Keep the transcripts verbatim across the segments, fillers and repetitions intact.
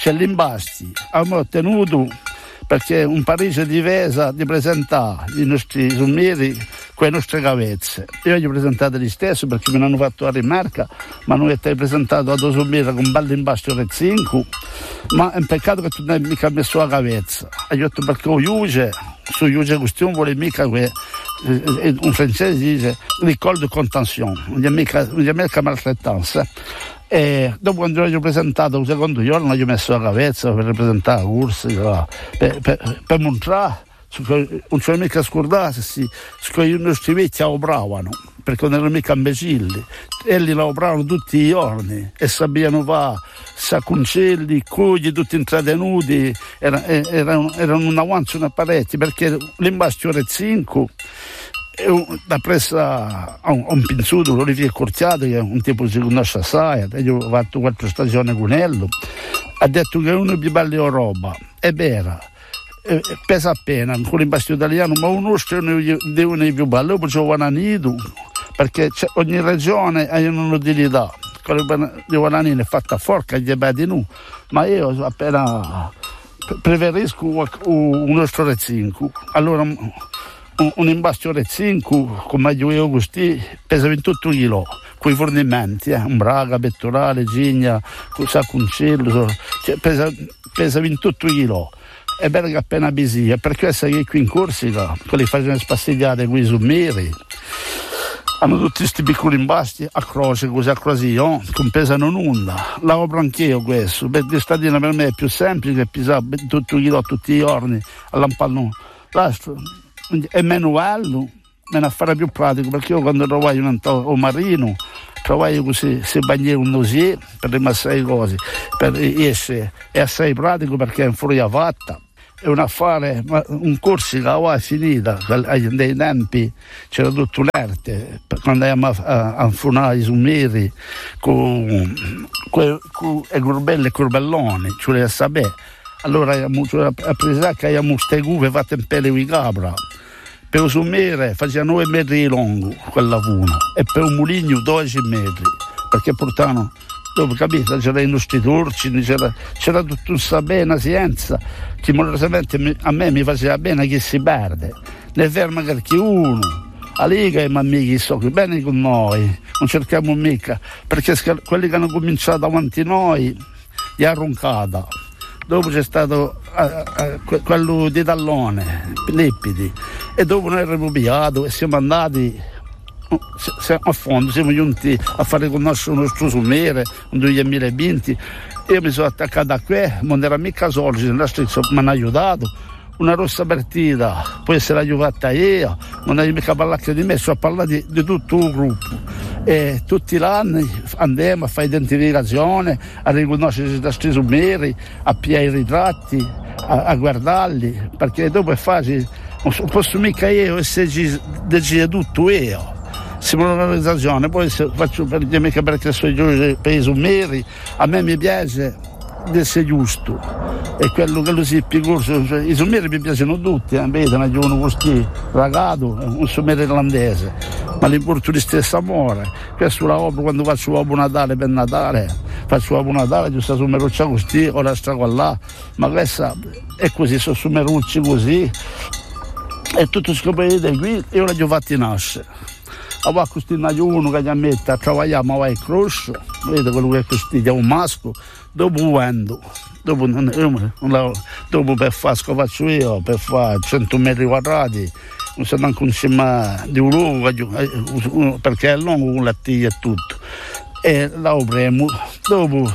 c'è l'Imbasti, abbiamo ottenuto perché un Parigi diverso di presentare i nostri summiri con le nostre cavezze. Io gli ho presentato gli stessi perché me ne hanno fatto la rimarca, ma non è presentato a due summiri con bello Imbasti e cinque, ma è un peccato che tu non hai mica messo la cavezza. E io ho detto perché o Juge, su Juge Gustion vuole mica que, eh, un francese dice l'école de contention, non è mica, non è mica maltrattanza. E dopo quando gli ho presentato il secondo giorno gli ho messo la cavezza per rappresentare corsi, per, per, per mostrare non c'è mica scordarsi che i nostri vecchi lavoravano perché non erano mica imbecilli, elli lavoravano tutti i giorni e sapevano fare sacconcelli, cogli tutti intrattenuti, era, erano, erano un avanzo una parecchia perché l'Imbasti ora è cinque da presa a un, un pinzuto, l'Olivier Cortiato che è un tipo che si conosce assai, io ho fatto quattro stagioni con lui, ha detto che è uno dei più belli d'Europa, è vero, eh, pesa appena con l'Imbasti italiano, ma uno è uno dei più belli, dopo c'è Guananido perché ogni regione ha un'utilità, quello di Guananido è fatta forca gli abiti nu, ma io appena preferisco un nostro cinque, allora un Imbasti cinque come io Augusti pesa ventotto chili con i fornimenti, eh, un braga, pettorale, gigna, sacconcello, cioè pesa, pesa ventotto chili. È bello che appena bisia, perché questa che qui in Corsica, quelli che facevano spastigliate con i summiri, hanno tutti questi piccoli Imbasti a croce, così a croisillon, non pesano nulla. Lavoro anch'io questo, per di stadina per me è più semplice, pesare ventotto chili tutti i giorni, all'ampallo. È meno bello, meno affare più pratico, perché io quando trovai un anto marino trovai così si bagnare un dossier per rimassare le cose, per essere, è assai pratico perché è in furia fatta, è un affare, un corso che aveva finita, dei tempi c'era tutto l'arte, quando andiamo a, a infunare i summiri con, con, con i corbelli e corbelloni, cioè a sapere. Allora abbiamo preso che abbiamo queste cuve fatte in pelle di capra, per un summire faceva nove metri di lungo quella funa e per un muligno dodici metri, perché portavano, dopo capite, c'erano i nostri turci, c'era, c'era tutto un sapere, una scienza che a me mi faceva bene che si perde, ne ferma perché uno, a Liga e mammighi so che bene con noi, non cerchiamo mica, perché quelli che hanno cominciato davanti a noi gli ha roncata. Dopo c'è stato uh, uh, quello di Tallone, Lippidi, e dopo noi abbiamo pigliato e siamo andati uh, a fondo, siamo giunti a fare conoscere il nostro summere nel duemilaventi. Io mi sono attaccato a qui, non era mica soldi, mi hanno aiutato. Una rossa partita può essere aiutata io, non hai mica parlato di me, sto a parlare di, di tutto il gruppo. E tutti gli anni andiamo a fare identificazione, a riconoscere i nostri summeri, a pigliare i ritratti, a, a guardarli, perché dopo è facile, non posso mica io essere decidere tutto io. Siamo un'organizzazione, poi se faccio per dire mica perché sono giusto per i summeri, a me mi piace di essere giusto, e quello che lo si corso, cioè, i summeri mi piacciono tutti, eh, vedono che uno così ragato, un summero irlandese, ma li porto di stesso amore. Questo la opera quando faccio l'uovo Natale per Natale, faccio l'uovo Natale, giusto summeruccia così, o la strago là, ma questa è così, sono summerucci così, e tutto scoprite qui, io l'ho fatti nascere. Aveva questo uno che gli mette a lavorare, ma va in croce, vedete quello che è questo, è un maschio, dopo vendo, dopo, dopo per fare sco faccio io, per fare cento metri quadrati, non so neanche un cima di un lungo, perché è lungo con la tiglia e tutto, e la opriamo, dopo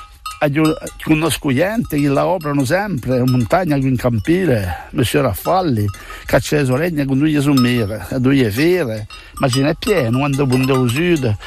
conosco gente che la operano sempre, in montagna qui in Campile, Messer Raffalli, che c'è le sorelle con due summire, due fiere, ma ce n'è pieno, quando punto sud,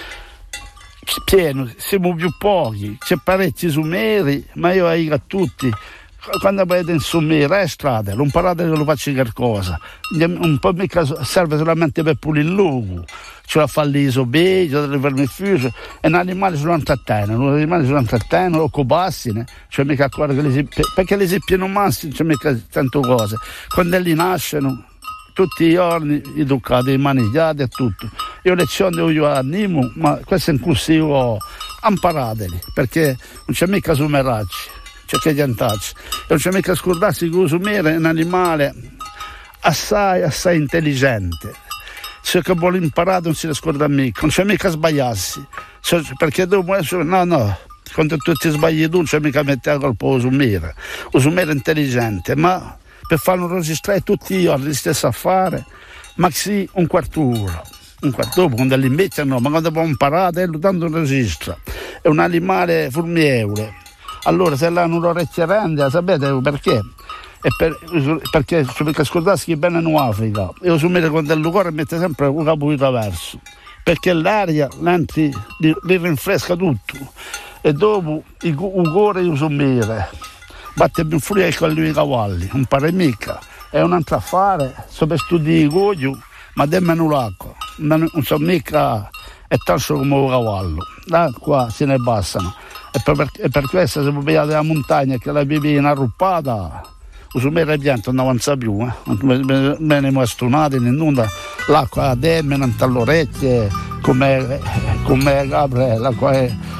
pieno, siamo più pochi, c'è parecchi summeri, ma io aiuto a tutti. Quando avete in summire è strada, non parlate che lo faccio qualcosa, un po' mica serve solamente per pulire il luogo, cioè a fare l'isobè, cioè delle vermifuge, e gli animali sono intrattengono, gli animali sono intrattengono, occupassine, cioè mica accorre che li, perché li si pieno massi, c'è mica tante cose, quando li nascono, tutti i giorni educati, manigliati e tutto. Io lezioni io animo, ma questo è inclusivo, imparateli, perché non c'è mica sumeracci. c'è che diantacci. E non c'è mica scordarsi che lo sumire è un animale assai, assai intelligente. Se che vuole imparare non si ne scorda mica, non c'è mica sbagliarsi, cioè, perché dopo, no, no, quando tu ti sbagli tu non c'è mica mettere la colpa allo sumire. Lo sumire è intelligente, ma per farlo registrare tutti i giorni, stesso affare, ma sì, un quarto d'ora. Un quarto dopo, quando l'invecchia no, ma quando può imparare, lui tanto registra. È un animale formievole. Allora, se l'hanno un'orecchia rende, sapete perché? E per, perché perché scordassi che bene in Africa e lo sumire quando il cuore mette sempre il capo di traverso, perché l'aria l'anti li, li rinfresca tutto e dopo il, il cuore lo sumire batte più fuori con i cavalli, non pare mica, è un altro affare, so per studi i coglio, ma nemmeno l'acqua, non so mica è tanto come un cavallo, l'acqua se ne passano e per, e per questo se voi vedete la montagna che la vive inarruppata, lo sumire pianto non avanza più, eh? me ne mostronate in nulla, l'acqua a demme, non alle orecchie, come, come capre, l'acqua è